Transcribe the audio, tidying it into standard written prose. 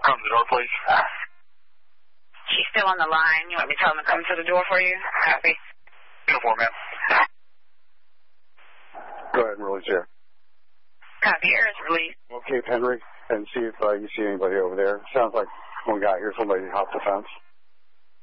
Come to the door, please. She's still on the line. You want me to tell them to come to the door for you? Copy. Uniform, ma'am. Go ahead and release here. Copy. Air is released. Locate Henry and see if you see anybody over there. Sounds like one guy here, somebody hopped the fence.